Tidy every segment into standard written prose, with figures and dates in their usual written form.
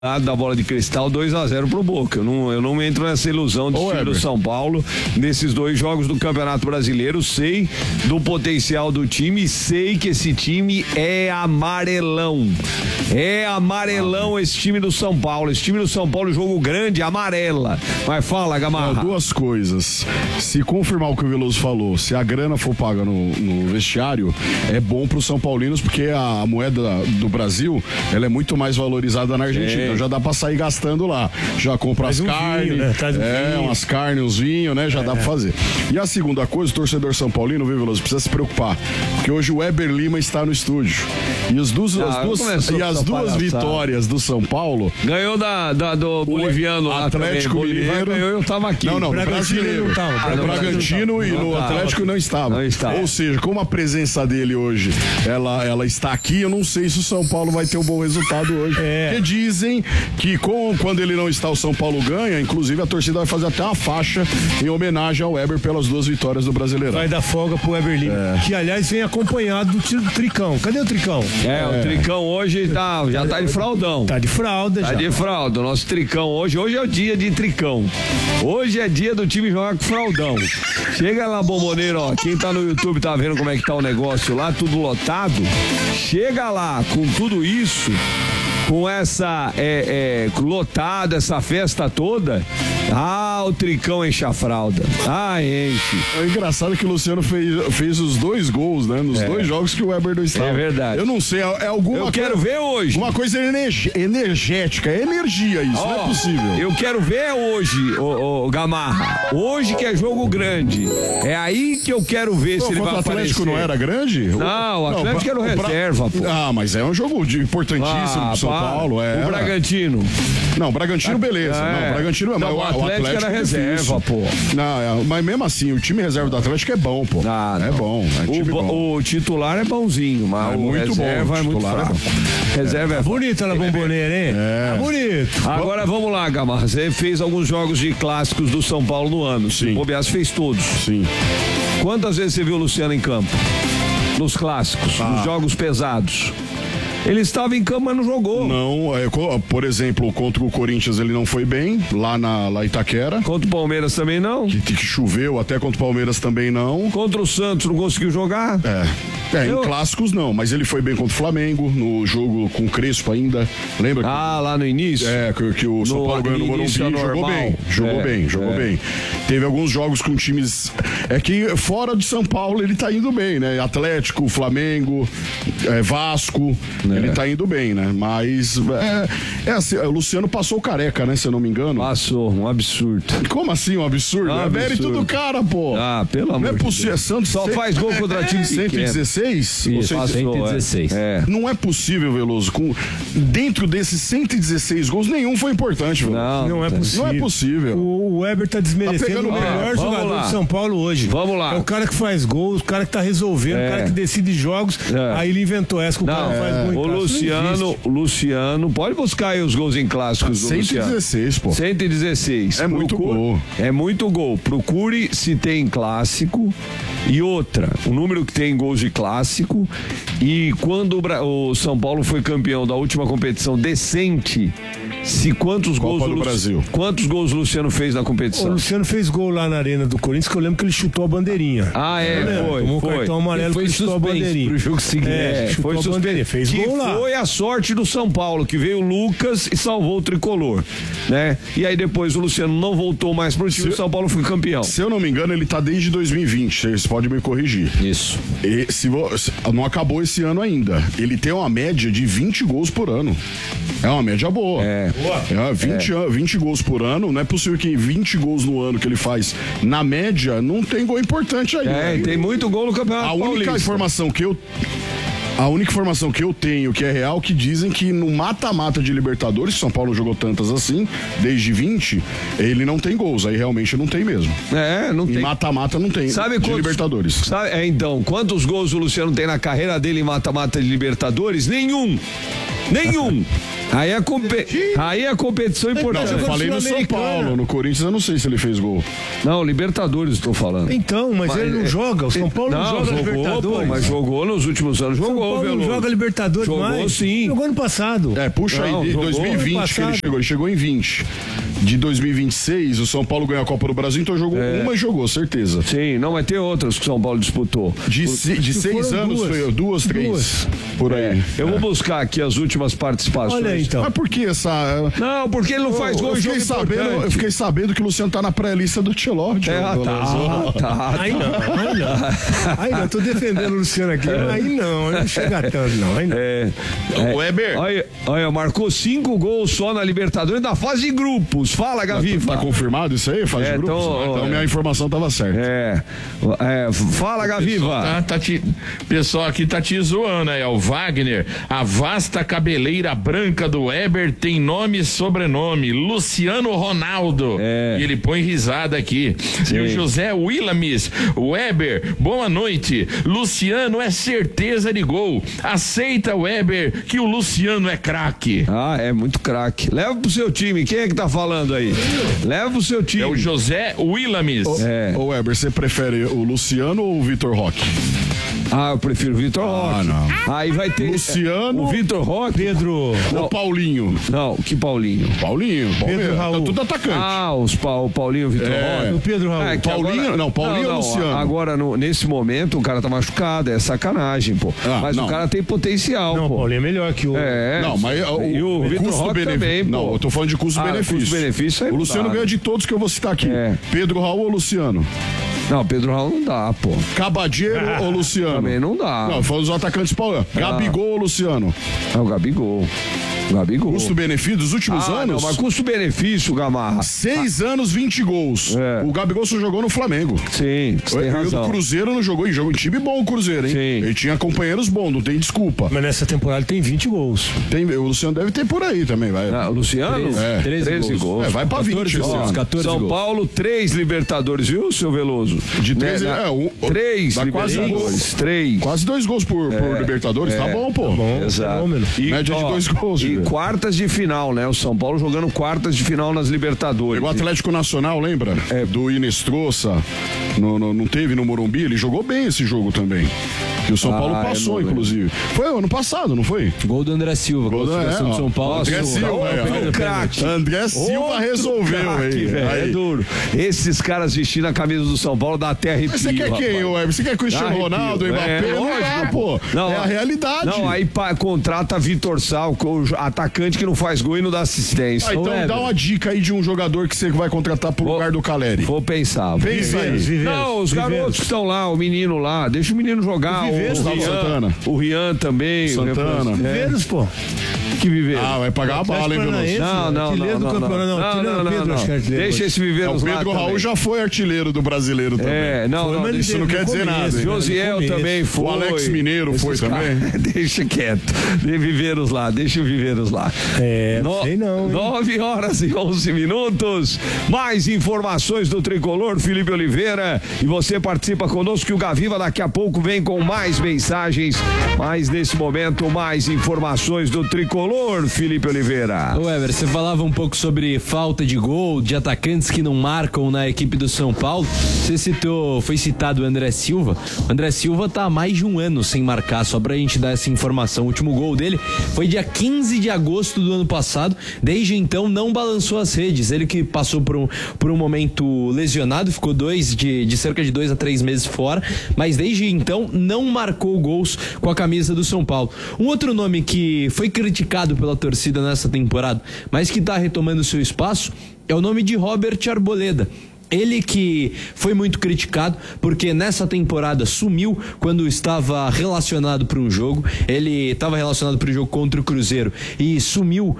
da bola de cristal, 2-0 pro Boca. Eu não entro nessa ilusão de time do São Paulo nesses 2 jogos do Campeonato Brasileiro. Sei do potencial do time, sei que esse time é amarelão. É amarelão esse time do São Paulo. Esse time do São Paulo, jogo grande, amarela. Mas fala, Gamarra. 2 coisas. Se confirmar o que o Veloso falou, se a grana for paga no vestiário, é bom pro São Paulinos, porque a moeda do Brasil, ela é muito mais valorizada na Argentina. Então já dá pra sair gastando lá. Já compra as carnes, né? Umas carnes, uns vinhos, né? Já dá pra fazer. E a segunda coisa, o torcedor São Paulino, viu, Veloso, precisa se preocupar. Porque hoje o Weber Lima está no estúdio. E as duas vitórias do São Paulo. Ganhou do boliviano lá Atlético Mineiro. Ganhou, eu tava aqui. Não, brasileiro. No Bragantino e no Atlético não estava. Ou seja, como a presença dele hoje, ela está aqui, eu não sei se o São Paulo vai ter um bom resultado hoje. Porque dizem que quando ele não está, o São Paulo ganha. Inclusive a torcida vai fazer até uma faixa em homenagem ao Weber pelas 2 vitórias do Brasileirão. Vai dar folga pro Weber Lima, que aliás vem acompanhado do tiro do Tricão. Cadê o Tricão? O Tricão hoje já tá de fraldão. Tá de fralda, Tá de fralda. O nosso Tricão hoje é o dia de Tricão. Hoje é dia do time jogar com fraldão. Chega lá, Bomboneiro, ó. Quem tá no YouTube tá vendo como é que tá o negócio lá, tudo lotado. Chega lá com tudo isso, com essa lotada, essa festa toda. O Tricão enche a fralda. Enche. É engraçado que o Luciano fez os 2 gols, né? Nos 2 jogos que o Weber não estava. É verdade. Eu não sei, é alguma coisa. Eu quero ver hoje. Uma coisa energética, é energia isso, não é possível. Eu quero ver hoje, o Gamarra. Hoje que é jogo grande. É aí que eu quero ver se ele vai aparecer. O Atlético não era grande? Não, o Atlético era o reserva, pô. Mas é um jogo importantíssimo pro São Paulo. O Bragantino. Não, o Bragantino, beleza. Não, o Bragantino não, o Atlético era reserva, pô. Não, mas mesmo assim, o time reserva do Atlético é bom, pô. É bom. O titular é bonzinho, mas o reserva é muito fraco. Reserva é bonita na Bomboneira, hein? É bonito. Agora vamos lá, Gamarra. Você fez alguns jogos de clássicos do São Paulo no ano. Sim. O Bobeas fez todos. Sim. Quantas vezes você viu o Luciano em campo? Nos clássicos, nos jogos pesados. Ele estava em campo, mas não jogou. Não, por exemplo, contra o Corinthians ele não foi bem, lá Itaquera. Contra o Palmeiras também não. Que choveu, até contra o Palmeiras também não. Contra o Santos não conseguiu jogar. Em clássicos não, mas ele foi bem contra o Flamengo, no jogo com o Crespo ainda, lembra? Lá no início? Que o São Paulo ganhou no Morumbi, jogou bem. Teve alguns jogos com times, que fora de São Paulo ele tá indo bem, né? Atlético, Flamengo, Vasco, ele tá indo bem, né? Mas, assim, o Luciano passou o Careca, né? Se eu não me engano. Passou, um absurdo. Como assim um absurdo? É mérito do cara, pô. Pelo amor de Deus. Não é possível, Santos só faz gol contra time 116? Isso, 116. Não é possível, Veloso. Dentro desses 116 gols, nenhum foi importante, Veloso. Não é possível. Não é possível. O Weber tá desmerecendo o melhor jogador de São Paulo hoje. Vamos lá. É o cara que faz gols, o cara que tá resolvendo, o cara que decide jogos. Aí ele inventou essa que o cara faz gol. O Luciano, pode buscar aí os gols em clássicos do 116, Luciano. pô. 116. É muito gol. É muito gol. Procure se tem clássico. E outra, o número que tem gols de clássico. E quando o São Paulo foi campeão da última competição decente, quantos gols o Luciano fez na competição? O Luciano fez gol lá na Arena do Corinthians, que eu lembro que ele chutou a bandeirinha. Foi. Tomou um cartão amarelo que chutou a bandeirinha. Pro jogo seguinte. Foi suspenso. Fez gol lá. Foi a sorte do São Paulo, que veio o Lucas e salvou o tricolor, né? E aí depois o Luciano não voltou mais pro time, o São Paulo foi campeão. Se eu não me engano, ele tá desde 2020, vocês podem me corrigir. Isso. E não acabou esse ano ainda. Ele tem uma média de 20 gols por ano. É uma média boa. 20 gols por ano. Não é possível que 20 gols no ano que ele faz, na média, não tem gol importante aí. Tem muito gol no Campeonato Paulista. A única informação que eu tenho, que é real, que dizem que no mata-mata de Libertadores, São Paulo jogou tantas assim, desde 20, ele não tem gols. Aí realmente não tem mesmo. Não tem. Em mata-mata não tem. Sabe de Libertadores. Então, quantos gols o Luciano tem na carreira dele em mata-mata de Libertadores? Nenhum. Aí a competição importante. Não, eu falei no São Paulo, no Corinthians eu não sei se ele fez gol. Não, Libertadores estou falando. Então, mas ele não joga, o São Paulo não joga jogou, Libertadores. Pô, mas jogou nos últimos anos, jogou, São Paulo não joga Libertadores jogou, mais. Sim. Jogou ano passado. Puxa aí, de 2020 que ele chegou em 20. De 2026, o São Paulo ganhou a Copa do Brasil, então jogou uma e jogou, certeza. Sim, não, mas tem outras que o São Paulo disputou. De 6 anos, foi 2, 3, por aí. Eu vou buscar aqui as últimas participações. Olha aí, então. Mas por que essa... Não, porque ele não faz gol em jogo importante. Eu fiquei sabendo que o Luciano tá na pré-lista do Tchelotti. Tá. Aí não, tô defendendo o Luciano aqui, aí não chega tanto, não. Aí não. O Weber. Olha, marcou 5 gols só na Libertadores na fase de grupos. Fala, Gaviva. Tá confirmado isso aí? Fase de grupos? Então minha informação tava certa. Fala, Gaviva. O pessoal aqui tá te zoando aí, o Wagner. A vasta cabeleira branca do Weber tem nome e sobrenome, Luciano Ronaldo. E ele põe risada aqui. Sim. E o José Willamis, Weber, boa noite. Luciano é certeza de gol. Aceita, Weber, que o Luciano é craque. É muito craque. Leva pro seu time. Quem é que tá falando aí? Leva pro seu time. É o José Willamis. Ô Weber, você prefere o Luciano ou o Vitor Roque? Eu prefiro o Vitor Roque. Não. Aí vai ter Luciano, o Vitor Roque, Pedro. O Paulinho. Não, que Paulinho? Pedro Raul. Tá tudo atacante. O Paulinho, o Vitor Roque. O Pedro Raul. Paulinho ou Luciano? Agora, nesse momento, o cara tá machucado, é sacanagem, pô. Mas o cara tem potencial, pô. Não, o Paulinho é melhor que o... Não, mas e o Vitor Roque também, pô. Não, eu tô falando de custo-benefício. Custo-benefício o Luciano ganha de todos que eu vou citar aqui. Pedro Raul ou Luciano? Não, Pedro Raul não dá, pô. Cabadeiro ou Luciano? Também não dá. Não, falando dos atacantes Paulo. Gabigol ou Luciano? O Gabigol. Custo-benefício dos últimos anos? Não, mas custo-benefício, Gamarra. 6 anos, 20 gols. O Gabigol só jogou no Flamengo. Sim, você tem razão. O Cruzeiro não jogou, jogou em time bom o Cruzeiro, hein? Sim. Ele tinha companheiros bons, não tem desculpa. Mas nessa temporada ele tem 20 gols. O Luciano deve ter por aí também, vai. O Luciano? 13 gols. Vai pra 20 esse ano. 14 São gols. Paulo, 3 Libertadores, viu, seu Veloso? De 3, 3 dá quase Libertadores. 3. Quase 2 gols por Libertadores, tá bom, pô. Exato. Média de 2 gols. E quartas de final, né? O São Paulo jogando quartas de final nas Libertadores. Pegou o Atlético Nacional, lembra? Do Inestrosa. Não teve no Morumbi? Ele jogou bem esse jogo também. Que o São Paulo passou, inclusive. Foi ano passado, não foi? Gol do André Silva, classificação do São Paulo. André Silva, craque. André Silva resolveu, aí. É duro. Esses caras vestindo a camisa do São Paulo dá até arrepio. Você quer quem, Weber? Você quer Cristiano Ronaldo, Mbappé? Lógico, pô. É a realidade. Não, aí contrata Vitor Sal, o atacante que não faz gol e não dá assistência. Então dá uma dica aí de um jogador que você vai contratar pro lugar do Caleri. Vou pensar. Pensa aí. Não, os garotos que estão lá, o menino lá, deixa o menino jogar. O Rian também. Santana. Viveiros, pô. Que Viveiros? Vai pagar a bala, hein, Veloso? Não. Deixa esse Viveiros lá. O Pedro Raul já foi artilheiro do brasileiro também. Isso não quer dizer nada. Josiel também foi. O Alex Mineiro foi também. Deixa quieto. Deixa o Viveiros lá. Sei não. 9 horas e 11 minutos. Mais informações do Tricolor, Felipe Oliveira. E você participa conosco que o Gaviva daqui a pouco vem com mais mensagens. Mas nesse momento, mais informações do Tricolor, Felipe Oliveira. Ô Weber, você falava um pouco sobre falta de gol, de atacantes que não marcam na equipe do São Paulo. Você foi citado o André Silva. O André Silva tá há mais de um ano sem marcar, só pra gente dar essa informação. O último gol dele foi dia 15 de agosto do ano passado. Desde então não balançou as redes. Ele que passou por um momento lesionado, ficou de cerca de 2 a 3 meses fora, mas desde então não marcou gols com a camisa do São Paulo. Um outro nome que foi criticado pela torcida nessa temporada, mas que tá retomando seu espaço, é o nome de Robert Arboleda. Ele que foi muito criticado porque nessa temporada sumiu quando estava relacionado para um jogo. Ele estava relacionado para o jogo contra o Cruzeiro e sumiu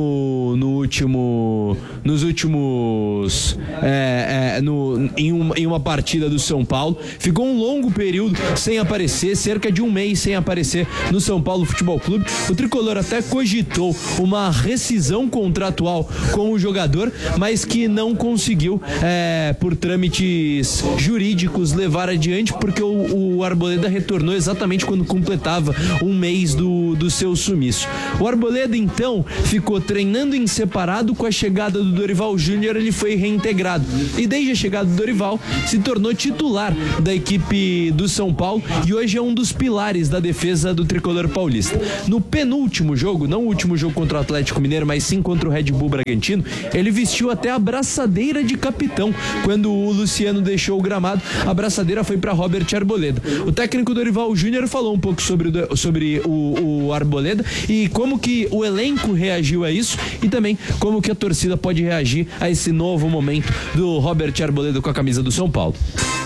em uma partida do São Paulo. Ficou um longo período sem aparecer, cerca de um mês sem aparecer no São Paulo Futebol Clube. O Tricolor até cogitou uma rescisão contratual com o jogador, mas que não conseguiu por trâmites jurídicos, levar adiante, porque o Arboleda retornou exatamente quando completava um mês do seu sumiço. O Arboleda, então, ficou treinando em separado. Com a chegada do Dorival Júnior, ele foi reintegrado. E desde a chegada do Dorival, se tornou titular da equipe do São Paulo e hoje é um dos pilares da defesa do tricolor paulista. No penúltimo jogo, não o último jogo contra o Atlético Mineiro, mas sim contra o Red Bull Bragantino, ele vestiu até a braçadeira de capitão. Quando o Luciano deixou o gramado, a braçadeira foi para Robert Arboleda. O técnico Dorival Júnior falou um pouco sobre o Arboleda e como que o elenco reagiu a isso e também como que a torcida pode reagir a esse novo momento do Robert Arboleda com a camisa do São Paulo.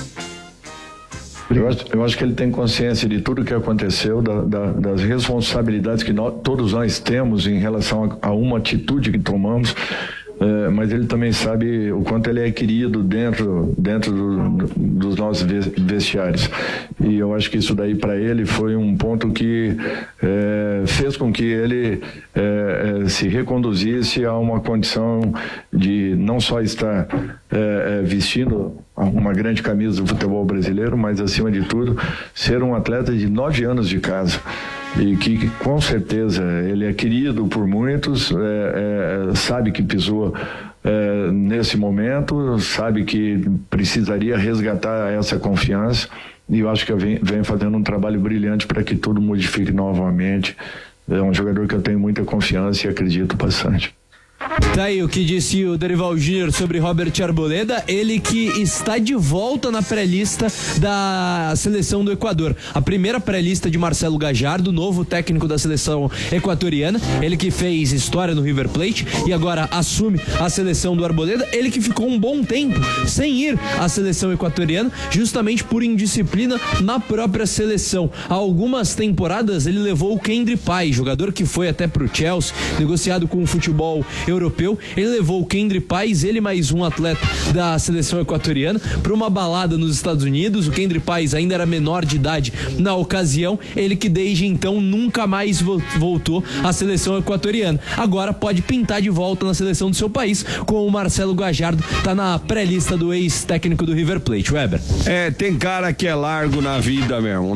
Eu acho que ele tem consciência de tudo que aconteceu, das responsabilidades que todos nós temos em relação a uma atitude que tomamos, mas ele também sabe o quanto ele é querido dentro dos nossos vestiários. E eu acho que isso daí para ele foi um ponto que fez com que ele se reconduzisse a uma condição de não só estar vestindo uma grande camisa do futebol brasileiro, mas acima de tudo ser um atleta de 9 anos de casa e que com certeza ele é querido por muitos, sabe que pisou nesse momento, sabe que precisaria resgatar essa confiança e eu acho que vem fazendo um trabalho brilhante para que tudo modifique novamente. É um jogador que eu tenho muita confiança e acredito bastante. Tá aí o que disse o Dorival Júnior sobre Robert Arboleda, ele que está de volta na pré-lista da seleção do Equador. A primeira pré-lista de Marcelo Gajardo, novo técnico da seleção equatoriana, ele que fez história no River Plate e agora assume a seleção do Arboleda, ele que ficou um bom tempo sem ir à seleção equatoriana, justamente por indisciplina na própria seleção. Há algumas temporadas ele levou o Kendry Pais, jogador que foi até pro Chelsea, negociado com o futebol europeu, ele levou o Kendry Pais, ele mais um atleta da seleção equatoriana, para uma balada nos Estados Unidos. O Kendry Pais ainda era menor de idade na ocasião, ele que desde então nunca mais voltou à seleção equatoriana. Agora pode pintar de volta na seleção do seu país, com o Marcelo Gajardo, tá na pré-lista do ex-técnico do River Plate. Weber. Tem cara que é largo na vida mesmo.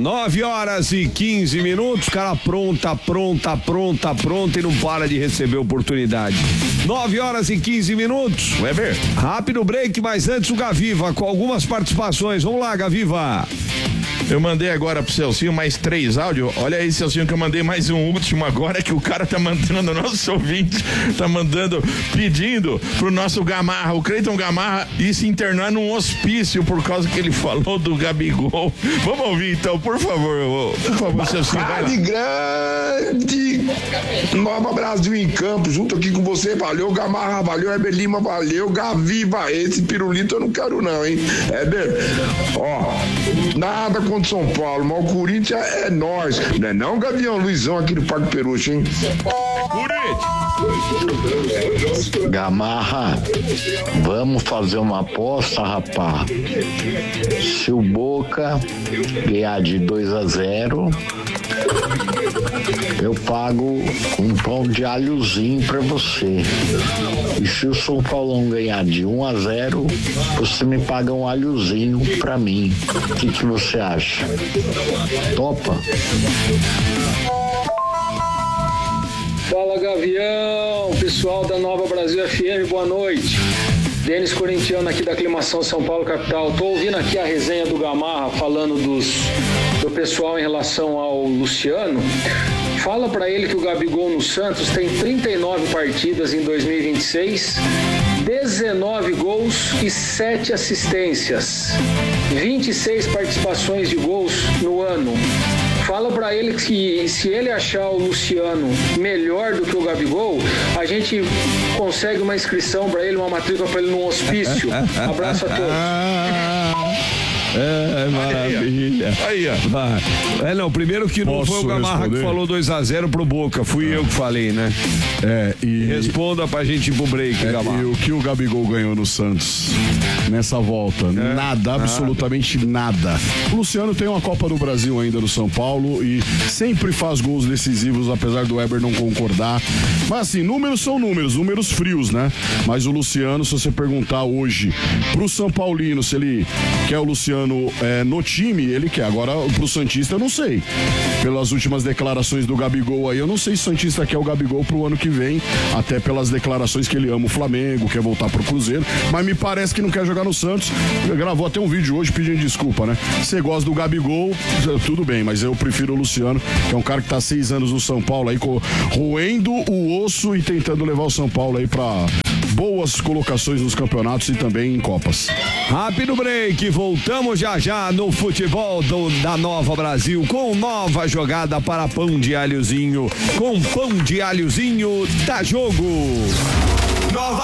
9h15, cara pronta e não para de receber oportunidade. 9h15. Weber. Rápido break, mas antes o Gaviva com algumas participações. Vamos lá, Gaviva. Eu mandei agora pro Celcinho mais 3 áudios. Olha aí, Celcinho, que eu mandei mais um último agora, que o cara tá mandando, o nosso ouvinte tá mandando, pedindo pro nosso Gamarra, o Cleiton Gamarra, ir se internar num hospício por causa que ele falou do Gabigol. Vamos ouvir então, por favor, Celcinho. Grande, Nova Brasil em campo, junto aqui com você, valeu, Gamarra, valeu, Heber Lima, valeu, Gaviva, esse pirulito eu não quero não, hein, Heber, nada contra São Paulo, mas o Corinthians é nós, não é não, Gavião, Luizão aqui do Parque Peruche, hein? Gamarra, vamos fazer uma aposta, rapaz. Se o Boca ganhar de 2-0, eu pago um pão de alhozinho pra você. E se o São Paulão ganhar de 1-0, você me paga um alhozinho pra mim. O que você acha? Topa? Fala, Gavião, pessoal da Nova Brasil FM, boa noite. Denis Corintiano aqui da Aclimação São Paulo Capital. Tô ouvindo aqui a resenha do Gamarra falando do pessoal em relação ao Luciano. Fala pra ele que o Gabigol no Santos tem 39 partidas em 2026, 19 gols e 7 assistências, 26 participações de gols no ano. Fala pra ele que se ele achar o Luciano melhor do que o Gabigol, a gente consegue uma inscrição pra ele, uma matrícula pra ele num hospício. Abraço a todos. É, maravilha. Aí, ó. Vai. Não, primeiro que não foi o Gamarra que falou 2-0 pro Boca, fui eu que falei, né? E responda pra gente ir pro break, Gamarra. E o que o Gabigol ganhou no Santos nessa volta? Nada, absolutamente nada. O Luciano tem uma Copa do Brasil ainda no São Paulo e sempre faz gols decisivos, apesar do Weber não concordar. Mas assim, números são números frios, né? Mas o Luciano, se você perguntar hoje pro São Paulino se ele quer o Luciano no time, ele quer. Agora, pro Santista, eu não sei. Pelas últimas declarações do Gabigol aí, eu não sei se o Santista quer o Gabigol pro ano que vem, até pelas declarações que ele ama o Flamengo, quer voltar pro Cruzeiro, mas me parece que não quer jogar no Santos. Ele gravou até um vídeo hoje pedindo desculpa, né? Você gosta do Gabigol, tudo bem, mas eu prefiro o Luciano, que é um cara que tá há 6 anos no São Paulo aí, roendo o osso e tentando levar o São Paulo aí pra boas colocações nos campeonatos e também em Copas. Rápido break, voltamos já no futebol da Nova Brasil com nova jogada para pão de alhozinho. Com pão de alhozinho, dá jogo. Nova